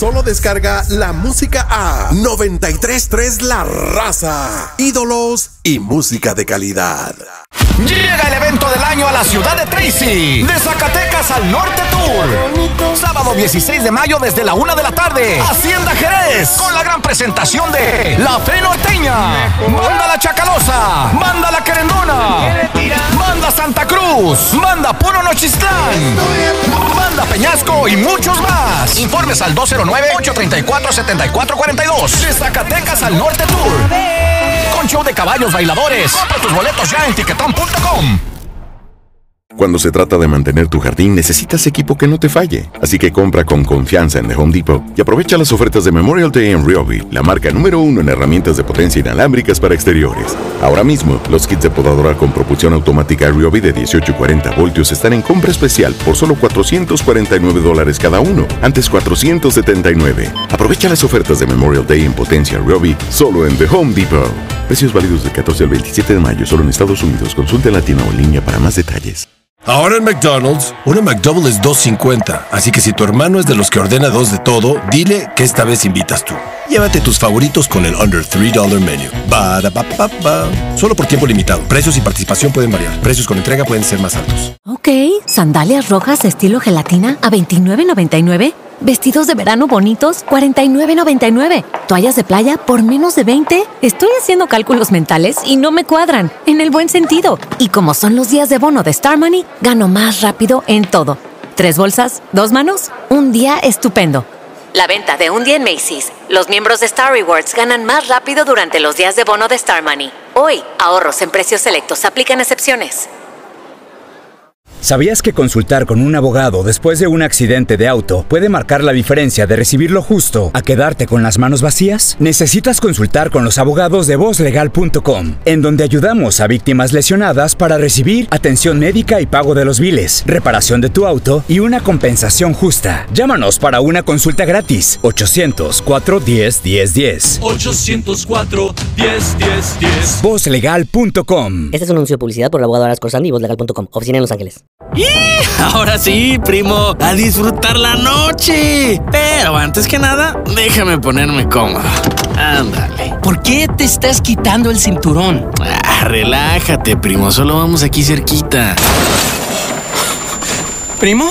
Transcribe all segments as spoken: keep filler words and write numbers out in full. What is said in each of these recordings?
Solo descarga la música a noventa y tres punto tres La Raza. Ídolos y música de calidad. Llega el evento del año a la ciudad de Tracy. De Zacatecas al Norte Tour. Sábado dieciséis de mayo desde la una de la tarde. Hacienda Jerez. Con la gran presentación de La Fe Norteña. Banda La Chacalosa. Banda La Querendona. Banda Santa Cruz. Banda Puro Nochistlán. Banda Peñasco y muchos más. Informes al dos cero nueve, ocho tres cuatro, siete cuatro cuatro dos. De Zacatecas al Norte Tour. Con show de caballos bailadores. Compra tus boletos ya en tiquetón punto com. Cuando se trata de mantener tu jardín, necesitas equipo que no te falle. Así que compra con confianza en The Home Depot y aprovecha las ofertas de Memorial Day en Ryobi, la marca número uno en herramientas de potencia inalámbricas para exteriores. Ahora mismo, los kits de podadora con propulsión automática Ryobi de dieciocho y cuarenta voltios están en compra especial por solo cuatrocientos cuarenta y nueve dólares cada uno, antes cuatrocientos setenta y nueve. Aprovecha las ofertas de Memorial Day en potencia Ryobi solo en The Home Depot. Precios válidos del catorce al veintisiete de mayo, solo en Estados Unidos. Consulte en la tienda o en línea para más detalles. Ahora en McDonald's, una McDouble es dos cincuenta, así que si tu hermano es de los que ordena dos de todo, dile que esta vez invitas tú. Llévate tus favoritos con el Under tres dólares Menu. Ba-da-ba-ba-ba. Solo por tiempo limitado. Precios y participación pueden variar. Precios con entrega pueden ser más altos. Ok, sandalias rojas estilo gelatina a veintinueve noventa y nueve. Vestidos de verano bonitos, cuarenta y nueve noventa y nueve. Toallas de playa por menos de veinte. Estoy haciendo cálculos mentales y no me cuadran, en el buen sentido. Y como son los días de bono de Star Money, gano más rápido en todo. Tres bolsas, dos manos, un día estupendo. La venta de un día en Macy's. Los miembros de Star Rewards ganan más rápido durante los días de bono de Star Money. Hoy, ahorros en precios selectos. Aplican excepciones. ¿Sabías que consultar con un abogado después de un accidente de auto puede marcar la diferencia de recibir lo justo a quedarte con las manos vacías? Necesitas consultar con los abogados de voz legal punto com, en donde ayudamos a víctimas lesionadas para recibir atención médica y pago de los biles, reparación de tu auto y una compensación justa. Llámanos para una consulta gratis. ochocientos, cuatro diez, diez diez. ochocientos cuatro, diez, diez, diez. voz legal punto com. Este es un anuncio de publicidad por el abogado Aras Corsandi y voz legal punto com. Oficina en Los Ángeles. ¡Y! Ahora sí, primo, a disfrutar la noche. Pero antes que nada, déjame ponerme cómodo. Ándale. ¿Por qué te estás quitando el cinturón? Ah, relájate, primo, solo vamos aquí cerquita. ¿Primo?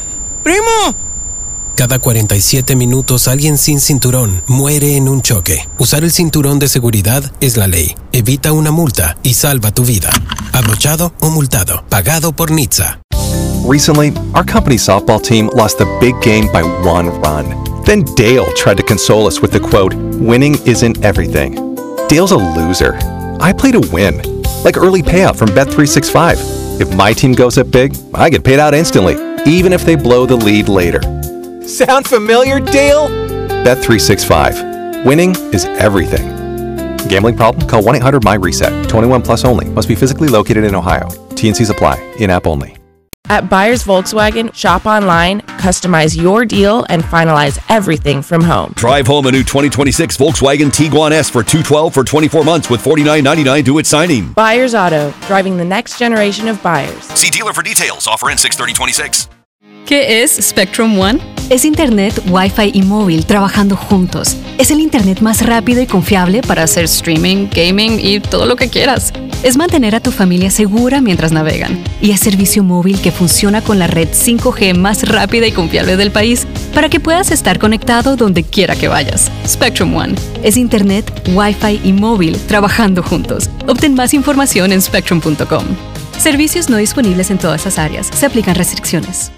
¡Primo! Cada cuarenta y siete minutos alguien sin cinturón muere en un choque. Usar el cinturón de seguridad es la ley. Evita una multa y salva tu vida. Abrochado o multado. Pagado por N H T S A. Recently, our company's softball team lost a big game by one run. Then Dale tried to console us with the quote, "Winning isn't everything." Dale's a loser. I play to win. Like early payout from Bet three sixty-five. If my team goes up big, I get paid out instantly, even if they blow the lead later. Sound familiar, Dale? Bet three sixty-five. Winning is everything. Gambling problem? Call one eight hundred M Y RESET. twenty-one plus only. Must be physically located in Ohio. T and Cs apply. In-app only. At Buyers Volkswagen, shop online, customize your deal, and finalize everything from home. Drive home a new twenty twenty-six Volkswagen Tiguan S for two hundred twelve for twenty-four months with forty-nine ninety-nine due at signing. Buyers Auto, driving the next generation of buyers. See dealer for details. Offer ends six thirty twenty-six. ¿Qué es Spectrum One? Es Internet, Wi-Fi y móvil trabajando juntos. Es el Internet más rápido y confiable para hacer streaming, gaming y todo lo que quieras. Es mantener a tu familia segura mientras navegan. Y es servicio móvil que funciona con la red cinco G más rápida y confiable del país para que puedas estar conectado donde quiera que vayas. Spectrum One. Es Internet, Wi-Fi y móvil trabajando juntos. Obtén más información en spectrum punto com. Servicios no disponibles en todas las áreas. Se aplican restricciones.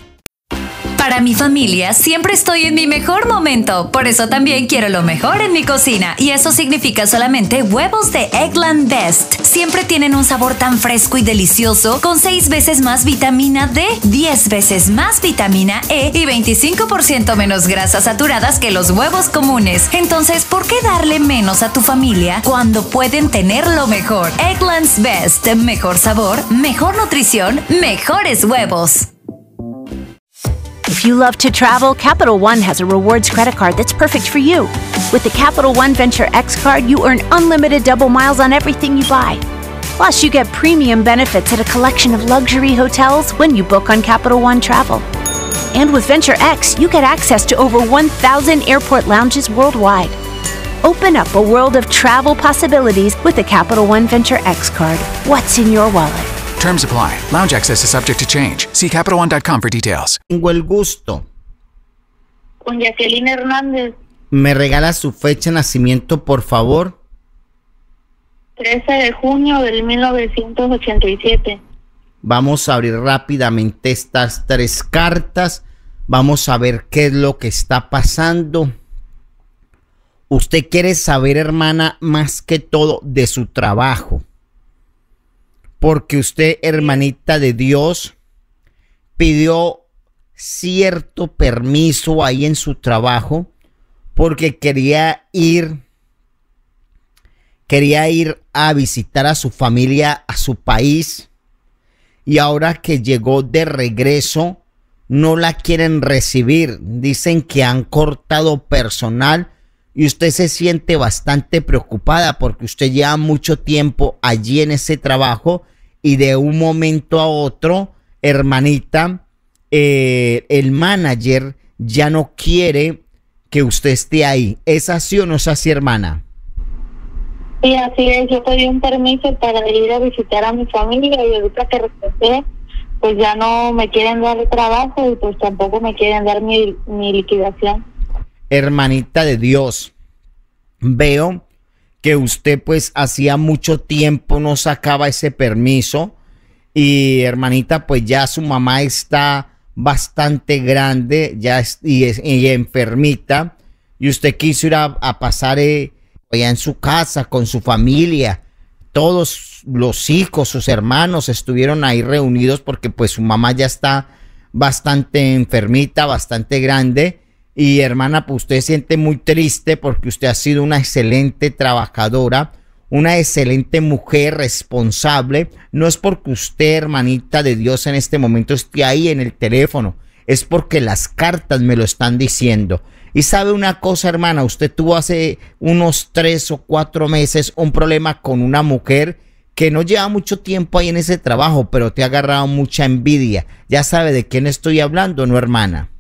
Para mi familia siempre estoy en mi mejor momento, por eso también quiero lo mejor en mi cocina y eso significa solamente huevos de Eggland Best. Siempre tienen un sabor tan fresco y delicioso con seis veces más vitamina D, diez veces más vitamina E y veinticinco por ciento menos grasas saturadas que los huevos comunes. Entonces, ¿por qué darle menos a tu familia cuando pueden tener lo mejor? Eggland's Best, mejor sabor, mejor nutrición, mejores huevos. If you love to travel, Capital One has a rewards credit card that's perfect for you. With the Capital One Venture X card, you earn unlimited double miles on everything you buy. Plus, you get premium benefits at a collection of luxury hotels when you book on Capital One Travel. And with Venture X, you get access to over one thousand airport lounges worldwide. Open up a world of travel possibilities with the Capital One Venture X card. What's in your wallet? Terms apply. Lounge access is subject to change. See Capital One dot com for details. Tengo el gusto. Con Jacqueline Hernández. ¿Me regala su fecha de nacimiento, por favor? trece de junio del mil novecientos ochenta y siete. Vamos a abrir rápidamente estas tres cartas. Vamos a ver qué es lo que está pasando. Usted quiere saber, hermana, más que todo de su trabajo. Porque usted, hermanita de Dios, pidió cierto permiso ahí en su trabajo porque quería ir, quería ir a visitar a su familia, a su país, y ahora que llegó de regreso no la quieren recibir. Dicen que han cortado personal y usted se siente bastante preocupada porque usted lleva mucho tiempo allí en ese trabajo y de un momento a otro, hermanita, eh, el manager ya no quiere que usted esté ahí. ¿Es así o no es así, hermana? Sí, así es. Yo pedí un permiso para ir a visitar a mi familia y ahorita que regresé, pues ya no me quieren dar trabajo y pues tampoco me quieren dar mi, mi liquidación. Hermanita de Dios, veo que usted pues hacía mucho tiempo no sacaba ese permiso y, hermanita, pues ya su mamá está bastante grande ya es, y, es, y enfermita, y usted quiso ir a, a pasar eh, allá en su casa con su familia. Todos los hijos, sus hermanos estuvieron ahí reunidos porque pues su mamá ya está bastante enfermita, bastante grande. Y, hermana, pues usted se siente muy triste porque usted ha sido una excelente trabajadora, una excelente mujer responsable. No es porque usted, hermanita de Dios, en este momento esté ahí en el teléfono, es porque las cartas me lo están diciendo. Y sabe una cosa, hermana, usted tuvo hace unos tres o cuatro meses un problema con una mujer que no lleva mucho tiempo ahí en ese trabajo, pero te ha agarrado mucha envidia. Ya sabe de quién estoy hablando, ¿no, hermana?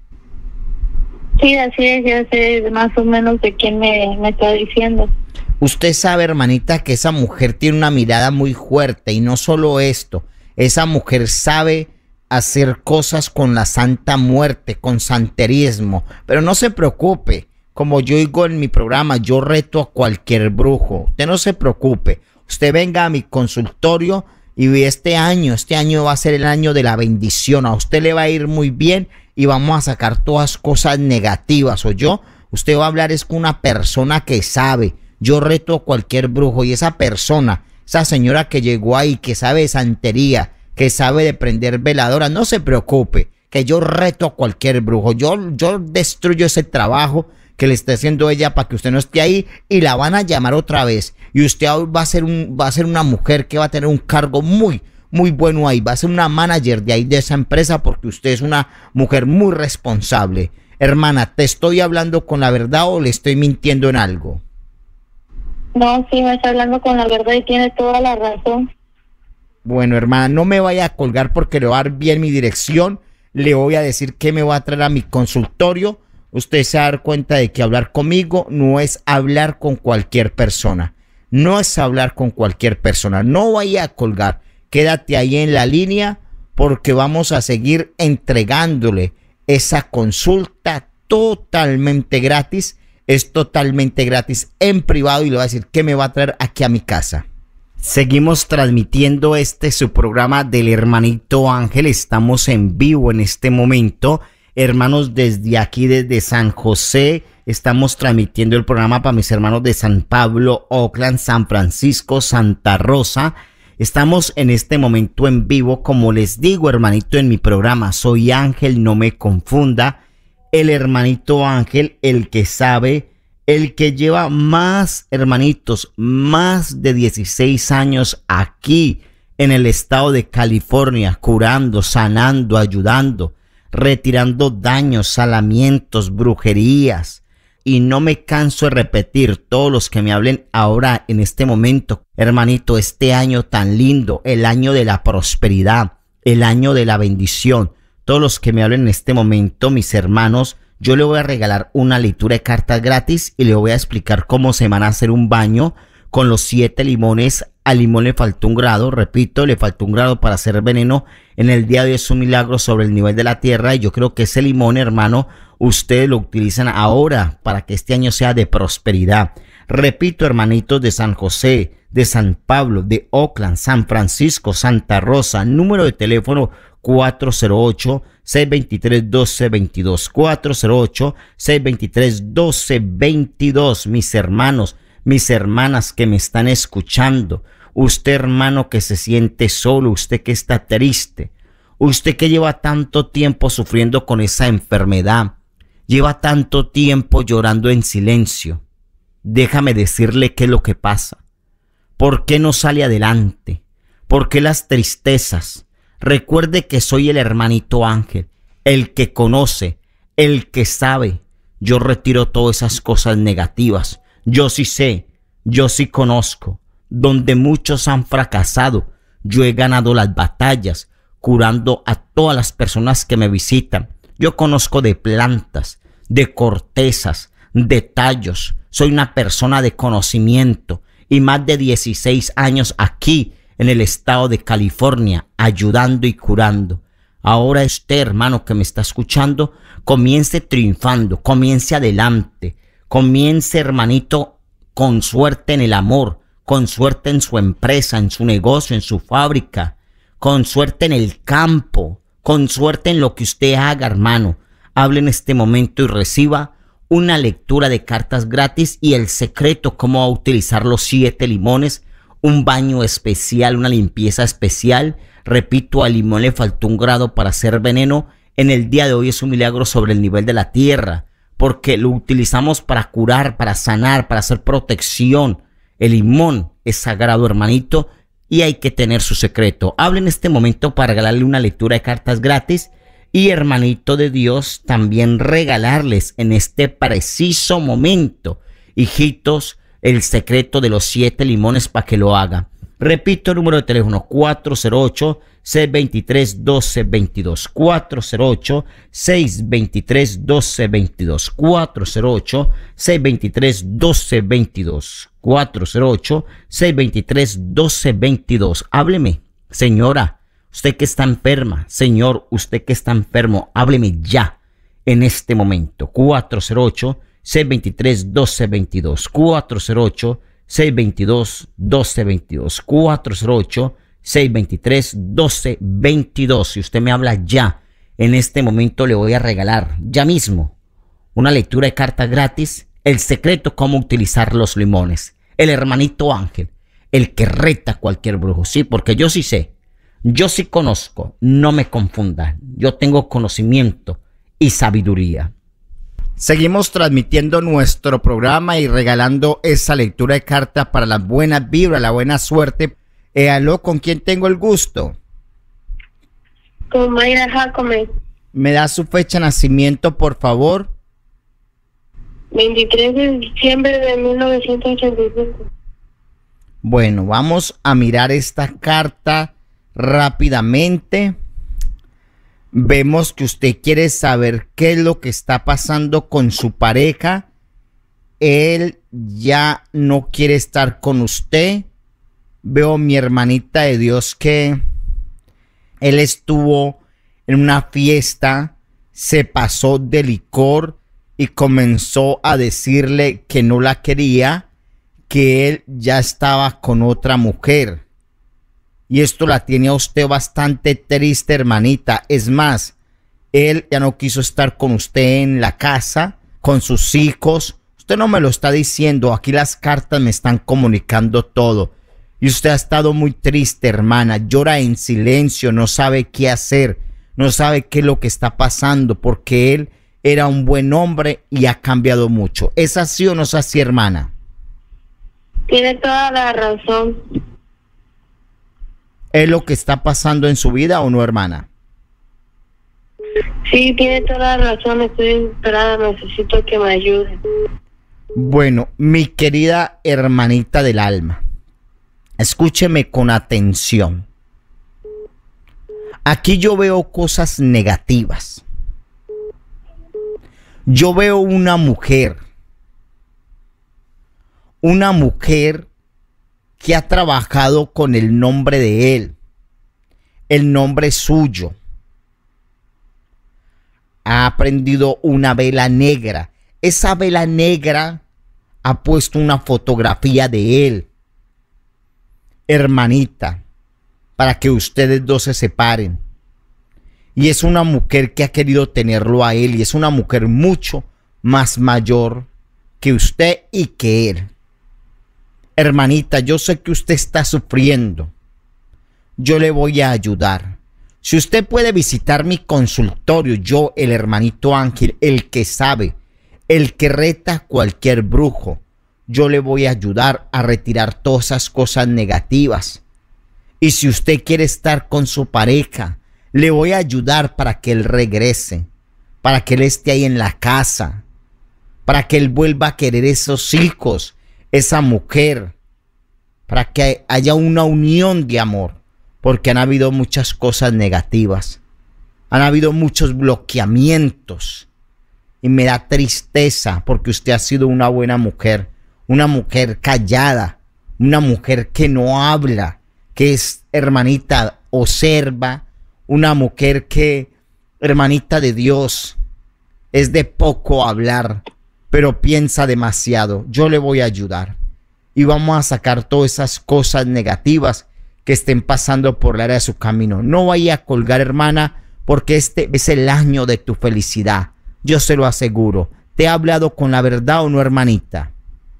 Sí, así es, ya sé más o menos de quién me, me está diciendo. Usted sabe, hermanita, que esa mujer tiene una mirada muy fuerte y no solo esto, esa mujer sabe hacer cosas con la Santa Muerte, con santerismo, pero no se preocupe, como yo digo en mi programa, yo reto a cualquier brujo, usted no se preocupe, usted venga a mi consultorio y este año, este año va a ser el año de la bendición, a usted le va a ir muy bien y vamos a sacar todas cosas negativas, ¿o yo? Usted va a hablar es con una persona que sabe. Yo reto a cualquier brujo y esa persona, esa señora que llegó ahí, que sabe de santería, que sabe de prender veladoras, no se preocupe, que yo reto a cualquier brujo. Yo, yo destruyo ese trabajo que le está haciendo ella para que usted no esté ahí y la van a llamar otra vez. Y usted va a ser un, va a ser una mujer que va a tener un cargo muy muy bueno ahí, va a ser una manager de ahí de esa empresa porque usted es una mujer muy responsable. Hermana, ¿te estoy hablando con la verdad o le estoy mintiendo en algo? No, sí, me está hablando con la verdad y tiene toda la razón. Bueno, hermana, no me vaya a colgar porque le voy a dar bien mi dirección, le voy a decir que me va a traer a mi consultorio. Usted se va a dar cuenta de que hablar conmigo no es hablar con cualquier persona, no es hablar con cualquier persona, no vaya a colgar. Quédate ahí en la línea porque vamos a seguir entregándole esa consulta totalmente gratis. Es totalmente gratis en privado y le voy a decir que me va a traer aquí a mi casa. Seguimos transmitiendo este su programa del Hermanito Ángel. Estamos en vivo en este momento. Hermanos, desde aquí, desde San José, estamos transmitiendo el programa para mis hermanos de San Pablo, Oakland, San Francisco, Santa Rosa. Estamos en este momento en vivo, como les digo, hermanito, en mi programa. Soy Ángel, no me confunda. El Hermanito Ángel, el que sabe, el que lleva más, hermanitos, más de dieciséis años aquí en el estado de California, curando, sanando, ayudando, retirando daños, salamientos, brujerías. Y no me canso de repetir, todos los que me hablen ahora en este momento, hermanito, este año tan lindo, el año de la prosperidad, el año de la bendición. todos los que me hablen en este momento, mis hermanos, yo le voy a regalar una lectura de cartas gratis y le voy a explicar cómo se van a hacer un baño con los siete limones. Al limón le faltó un grado, repito, le faltó un grado para hacer veneno. En el día de hoy es un milagro sobre el nivel de la tierra y yo creo que ese limón, hermano, ustedes lo utilizan ahora para que este año sea de prosperidad. Repito, hermanitos de San José, de San Pablo, de Oakland, San Francisco, Santa Rosa, número de teléfono cuatro cero ocho, seis dos tres, uno dos dos dos, cuatro cero ocho, seis dos tres, uno dos dos dos. Mis hermanos, mis hermanas que me están escuchando, usted hermano que se siente solo, usted que está triste, usted que lleva tanto tiempo sufriendo con esa enfermedad, lleva tanto tiempo llorando en silencio, déjame decirle qué es lo que pasa. ¿Por qué no sale adelante? ¿Por qué las tristezas? Recuerde que soy el hermanito Ángel, el que conoce, el que sabe. Yo retiro todas esas cosas negativas. Yo sí sé, yo sí conozco. Donde muchos han fracasado, yo he ganado las batallas, curando a todas las personas que me visitan. Yo conozco de plantas, de cortezas, de tallos. Soy una persona de conocimiento y más de dieciséis años aquí en el estado de California, ayudando y curando. Ahora usted, hermano que me está escuchando, comience triunfando, comience adelante, comience, hermanito, con suerte en el amor, con suerte en su empresa, en su negocio, en su fábrica, con suerte en el campo, con suerte en lo que usted haga, hermano. Hable en este momento y reciba una lectura de cartas gratis y el secreto cómo utilizar los siete limones, un baño especial, una limpieza especial. Repito, al limón le faltó un grado para hacer veneno. En el día de hoy es un milagro sobre el nivel de la tierra, porque lo utilizamos para curar, para sanar, para hacer protección. El limón es sagrado, hermanito, y hay que tener su secreto. Hable en este momento para regalarle una lectura de cartas gratis y, hermanito de Dios, también regalarles en este preciso momento, hijitos, el secreto de los siete limones para que lo haga. Repito el número de teléfono cuatro cero ocho, seis dos tres, uno dos dos dos, cuatro cero ocho, seis dos tres, uno dos dos dos, cuatro cero ocho, seis dos tres, uno dos dos dos, cuatro cero ocho, seis dos tres, uno dos dos dos. Hábleme, señora, usted que está enferma, señor, usted que está enfermo, hábleme ya en este momento. cuatro cero ocho, seis dos tres, uno dos dos dos, cuatro cero ocho, seis dos dos, uno dos dos dos, cuatro cero ocho, seis dos tres, uno dos dos dos. Si usted me habla ya, en este momento le voy a regalar, ya mismo, una lectura de cartas gratis, el secreto cómo utilizar los limones. El hermanito Ángel, el que reta a cualquier brujo, sí, porque yo sí sé, yo sí conozco, no me confundan, yo tengo conocimiento y sabiduría. Seguimos transmitiendo nuestro programa y regalando esa lectura de carta para la buena vibra, la buena suerte. Eh, aló, ¿con quién tengo el gusto? Con Mayra Jacome. ¿Me da su fecha de nacimiento, por favor? veintitrés de diciembre de mil novecientos ochenta y cinco. Bueno, vamos a mirar esta carta rápidamente. Vemos que usted quiere saber qué es lo que está pasando con su pareja. Él ya no quiere estar con usted. Veo, mi hermanita de Dios, que él estuvo en una fiesta, se pasó de licor y comenzó a decirle que no la quería, que él ya estaba con otra mujer. Y esto la tiene a usted bastante triste, hermanita. Es más, él ya no quiso estar con usted en la casa, con sus hijos. Usted no me lo está diciendo. Aquí las cartas me están comunicando todo. Y usted ha estado muy triste, hermana. Llora en silencio, no sabe qué hacer. No sabe qué es lo que está pasando, porque él era un buen hombre y ha cambiado mucho. ¿Es así o no es así, hermana? Tiene toda la razón. ¿Es lo que está pasando en su vida o no, hermana? Sí, tiene toda la razón. Estoy desesperada, necesito que me ayude. Bueno, mi querida hermanita del alma, escúcheme con atención. Aquí yo veo cosas negativas. Yo veo una mujer, una mujer que ha trabajado con el nombre de él, el nombre suyo. Ha prendido una vela negra. Esa vela negra ha puesto una fotografía de él. Hermanita, para que ustedes dos se separen. Y es una mujer que ha querido tenerlo a él. Y es una mujer mucho más mayor que usted y que él. Hermanita, yo sé que usted está sufriendo. Yo le voy a ayudar. Si usted puede visitar mi consultorio, yo, el hermanito Ángel, el que sabe, el que reta a cualquier brujo, yo le voy a ayudar a retirar todas esas cosas negativas. Y si usted quiere estar con su pareja, le voy a ayudar para que él regrese, para que él esté ahí en la casa, para que él vuelva a querer esos hijos, esa mujer, para que haya una unión de amor, porque han habido muchas cosas negativas, han habido muchos bloqueamientos y me da tristeza porque usted ha sido una buena mujer, una mujer callada, una mujer que no habla, que es hermanita, observa, una mujer que, hermanita de Dios, es de poco hablar, pero piensa demasiado. Yo le voy a ayudar y vamos a sacar todas esas cosas negativas que estén pasando por la área de su camino. No vaya a colgar, hermana, porque este es el año de tu felicidad. Yo se lo aseguro. ¿Te he hablado con la verdad o no, hermanita?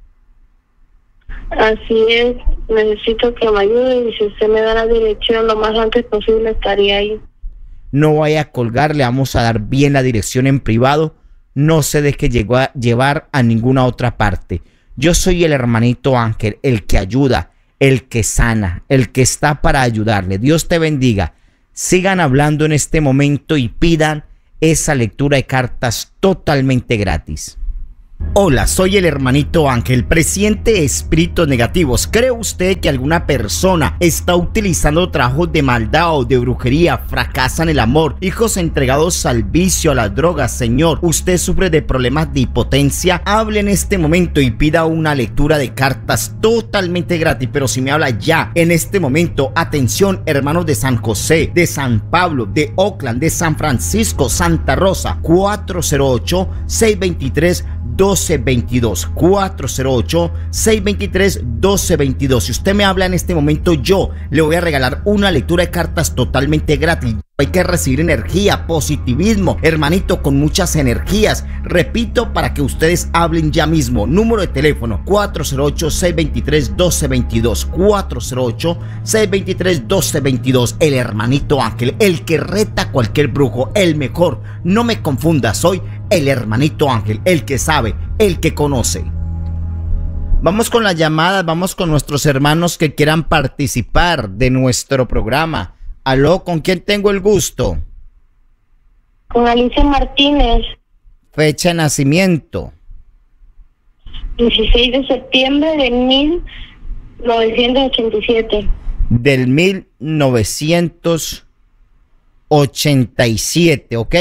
Así es, necesito que me ayude y si usted me da la dirección lo más antes posible estaría ahí. No vaya a colgar, le vamos a dar bien la dirección en privado. No se deje llevar a ninguna otra parte. Yo soy el hermanito Ángel, el que ayuda, el que sana, el que está para ayudarle. Dios te bendiga. Sigan hablando en este momento y pidan esa lectura de cartas totalmente gratis. Hola, soy el hermanito Ángel, presiente de espíritus negativos. ¿Cree usted que alguna persona está utilizando trabajos de maldad o de brujería? Fracasa en el amor, hijos entregados al vicio, a las drogas. Señor, usted sufre de problemas de impotencia. Hable en este momento y pida una lectura de cartas totalmente gratis. Pero si me habla ya, en este momento, atención, hermanos de San José, de San Pablo, de Oakland, de San Francisco, Santa Rosa, cuatro cero ocho, seis dos tres, doce veintidós, cuatro cero ocho, seis dos tres, doce veintidós. Si usted me habla en este momento, yo le voy a regalar una lectura de cartas totalmente gratis. Hay que recibir energía, positivismo, hermanito, con muchas energías. Repito, para que ustedes hablen ya mismo. Número de teléfono cuatro cero ocho, seis dos tres, doce veintidós, cuatro cero ocho, seis dos tres, doce veintidós. El hermanito Ángel, el que reta a cualquier brujo, el mejor. No me confunda, soy el hermanito Ángel, el que sabe, el que conoce. Vamos con las llamadas, vamos con nuestros hermanos que quieran participar de nuestro programa. Aló, ¿con quién tengo el gusto? Con Alicia Martínez. Fecha de nacimiento. dieciséis de septiembre de mil novecientos ochenta y siete. Del mil novecientos ochenta y siete, ¿ok?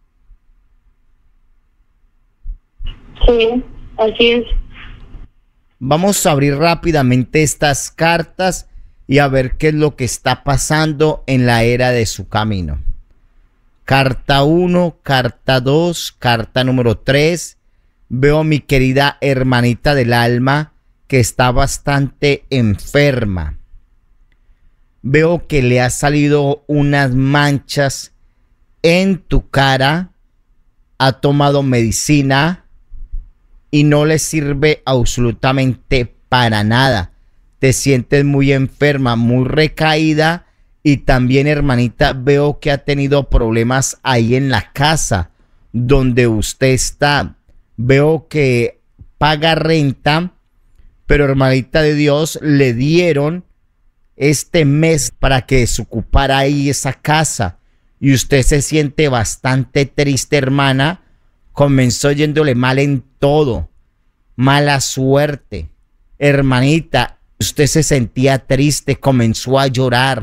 Sí, así es. Vamos a abrir rápidamente estas cartas y a ver qué es lo que está pasando en la era de su camino. Carta uno, carta dos, carta número tres. Veo a mi querida hermanita del alma que está bastante enferma. Veo que le ha salido unas manchas en tu cara. Ha tomado medicina y no le sirve absolutamente para nada. Te sientes muy enferma, muy recaída y también, hermanita, veo que ha tenido problemas ahí en la casa donde usted está. Veo que paga renta, pero, hermanita de Dios, le dieron este mes para que desocupara ahí esa casa y usted se siente bastante triste, hermana. Comenzó yéndole mal en todo, mala suerte. Hermanita, usted se sentía triste, comenzó a llorar,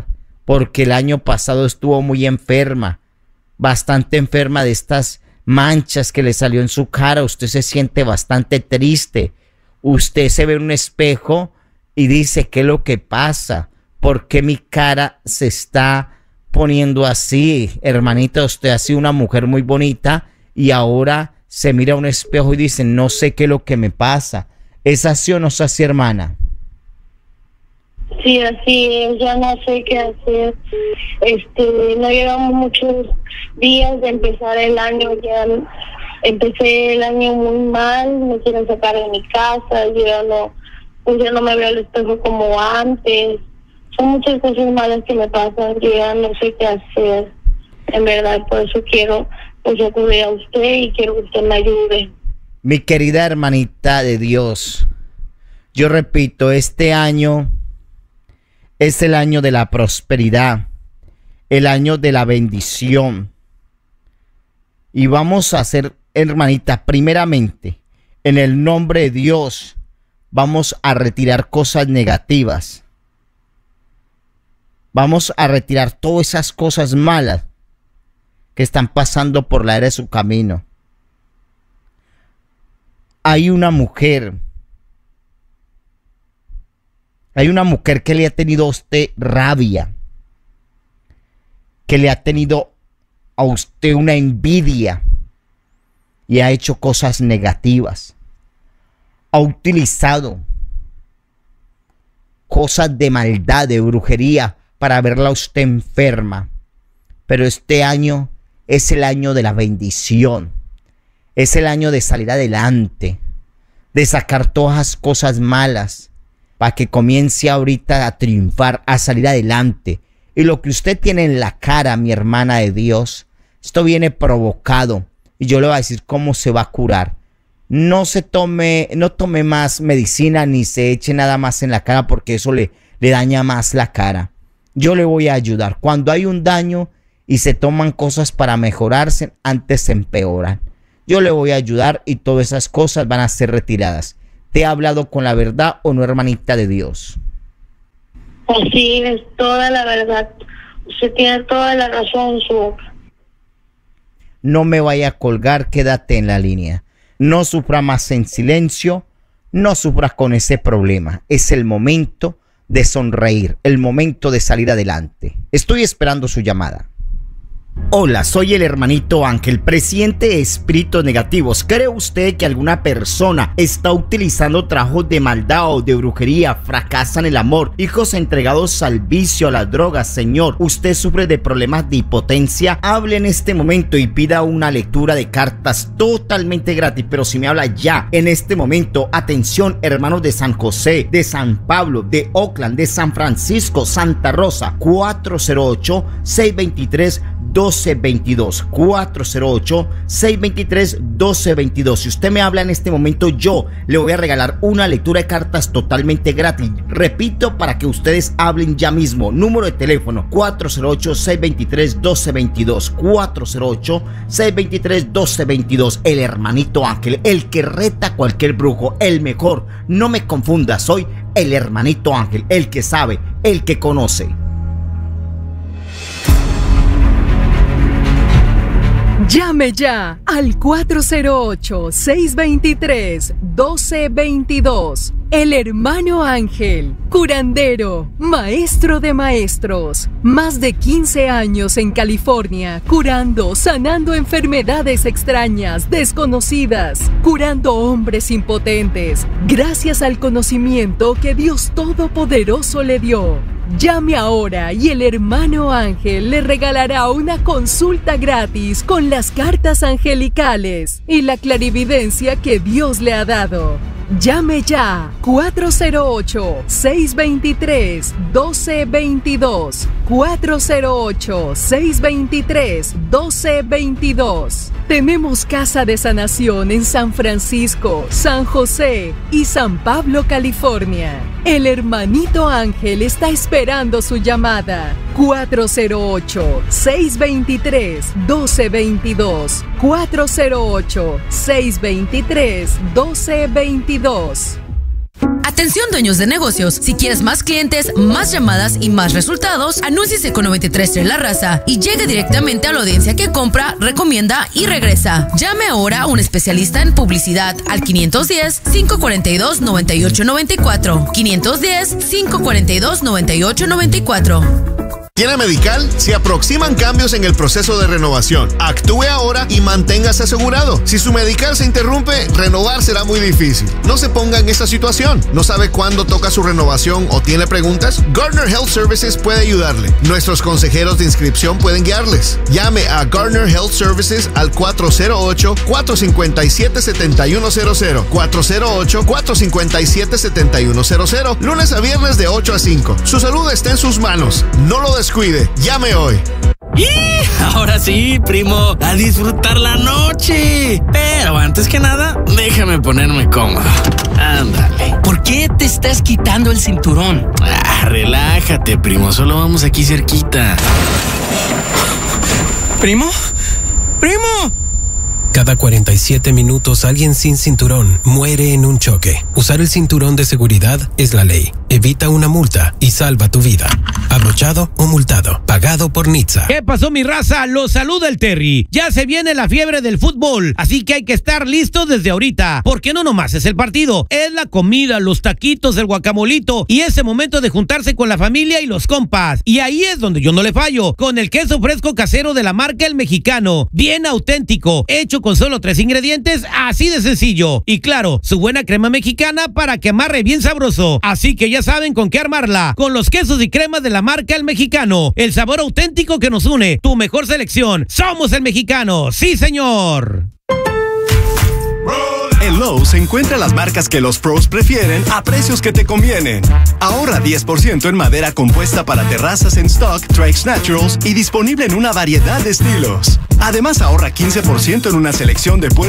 porque el año pasado estuvo muy enferma, bastante enferma de estas manchas que le salió en su cara. Usted se siente bastante triste. Usted se ve en un espejo y dice, ¿qué es lo que pasa? ¿Por qué mi cara se está poniendo así? Hermanita, usted ha sido una mujer muy bonita y ahora se mira a un espejo y dice, no sé qué es lo que me pasa. ¿Es así o no es así, hermana? Sí, así es, ya no sé qué hacer. Este, no llevamos muchos días de empezar el año, ya empecé el año muy mal, me quieren sacar de mi casa, yo ya no, pues ya no me veo al espejo como antes. Son muchas cosas malas que me pasan, yo ya no sé qué hacer. En verdad, por eso quiero pues acudir a usted y quiero que usted me ayude. Mi querida hermanita de Dios, yo repito, este año es el año de la prosperidad, el año de la bendición. Y vamos a hacer, hermanita, primeramente, en el nombre de Dios, vamos a retirar cosas negativas. Vamos a retirar todas esas cosas malas que están pasando por la era de su camino. Hay una mujer, hay una mujer que le ha tenido a usted rabia, que le ha tenido a usted una envidia y ha hecho cosas negativas. Ha utilizado cosas de maldad, de brujería, para verla a usted enferma. Pero este año es el año de la bendición. Es el año de salir adelante, de sacar todas las cosas malas, para que comience ahorita a triunfar, a salir adelante. Y lo que usted tiene en la cara, mi hermana de Dios, esto viene provocado. Y yo le voy a decir cómo se va a curar. No se tome, no tome más medicina ni se eche nada más en la cara, porque eso le, le daña más la cara. Yo le voy a ayudar. Cuando hay un daño y se toman cosas para mejorarse, antes se empeoran. Yo le voy a ayudar y todas esas cosas van a ser retiradas. ¿Te he hablado con la verdad o no, hermanita de Dios? Así es, toda la verdad. Usted tiene toda la razón en su boca. No me vaya a colgar, quédate en la línea. No sufra más en silencio, no sufra con ese problema. Es el momento de sonreír, el momento de salir adelante. Estoy esperando su llamada. Hola, soy el hermanito Ángel, presidente de Espíritus Negativos. ¿Cree usted que alguna persona está utilizando trabajos de maldad o de brujería, fracasa en el amor, hijos entregados al vicio, a las drogas? Señor, ¿usted sufre de problemas de impotencia? Hable en este momento y pida una lectura de cartas totalmente gratis, pero si me habla ya, en este momento, atención, hermanos de San José, de San Pablo, de Oakland, de San Francisco, Santa Rosa, cuatro cero ocho, seis dos tres, doce veintidós, cuatro cero ocho, seis dos tres, doce veintidós. Si usted me habla en este momento, yo le voy a regalar una lectura de cartas totalmente gratis. Repito, para que ustedes hablen ya mismo. Número de teléfono cuatro cero ocho, seis dos tres, doce veintidós, cuatro cero ocho, seis dos tres, doce veintidós. El hermanito Ángel, el que reta a cualquier brujo, el mejor. No me confunda, soy el hermanito Ángel, el que sabe, el que conoce. Llame ya al cuatro cero ocho, seis dos tres, doce veintidós. El hermano Ángel, curandero, maestro de maestros. Más de quince años en California, curando, sanando enfermedades extrañas, desconocidas, curando hombres impotentes, gracias al conocimiento que Dios Todopoderoso le dio. Llame ahora y el hermano Ángel le regalará una consulta gratis con las cartas angelicales y la clarividencia que Dios le ha dado. Llame ya cuatro cero ocho, seis dos tres, doce veintidós, cuatro cero ocho, seis dos tres, doce veintidós. Tenemos casa de sanación en San Francisco, San José y San Pablo, California. El hermanito Ángel está esperando su llamada. cuatro cero ocho, seis dos tres, doce veintidós, cuatro cero ocho, seis dos tres, doce veintidós. Atención dueños de negocios, si quieres más clientes, más llamadas y más resultados, anúnciese con noventa y tres tres La Raza y llegue directamente a la audiencia que compra, recomienda y regresa. Llame ahora a un especialista en publicidad al quinientos diez, cinco cuarenta y dos, noventa y ocho noventa y cuatro. quinientos diez, cinco cuarenta y dos, noventa y ocho noventa y cuatro. ¿Tiene Medical? Se aproximan cambios en el proceso de renovación. Actúe ahora y manténgase asegurado. Si su Medical se interrumpe, renovar será muy difícil. No se ponga en esa situación. ¿No sabe cuándo toca su renovación o tiene preguntas? Gardner Health Services puede ayudarle. Nuestros consejeros de inscripción pueden guiarles. Llame a Gardner Health Services al cuatro cero ocho, cuatro cinco siete, siete uno cero cero. cuatro cero ocho, cuatro cinco siete, siete uno cero cero. Lunes a viernes de ocho a cinco. Su salud está en sus manos. No lo descuide. Llame hoy. ¡Y! Ahora sí, primo, a disfrutar la noche. Pero antes que nada, déjame ponerme cómodo. Ándale. ¿Por qué te estás quitando el cinturón? Ah, relájate, primo, solo vamos aquí cerquita. ¿Primo? ¡Primo! Cada cuarenta y siete minutos alguien sin cinturón muere en un choque. Usar el cinturón de seguridad es la ley. Evita una multa y salva tu vida. Abrochado o multado. Pagado por Nitsa. ¿Qué pasó, mi raza? Los saluda el Terry. Ya se viene la fiebre del fútbol, así que hay que estar listos desde ahorita, porque no nomás es el partido, es la comida, los taquitos, el guacamolito y ese momento de juntarse con la familia y los compas. Y ahí es donde yo no le fallo, con el queso fresco casero de la marca El Mexicano, bien auténtico, hecho con solo tres ingredientes, así de sencillo. Y claro, su buena crema mexicana para que amarre bien sabroso. Así que ya saben con qué armarla, con los quesos y cremas de la marca El Mexicano, el sabor auténtico que nos une, tu mejor selección. Somos El Mexicano, sí señor. En Lowe's encuentra las marcas que los pros prefieren a precios que te convienen. Ahorra diez por ciento en madera compuesta para terrazas en stock Trex Naturals y disponible en una variedad de estilos. Además, ahorra quince por ciento en una selección de puertas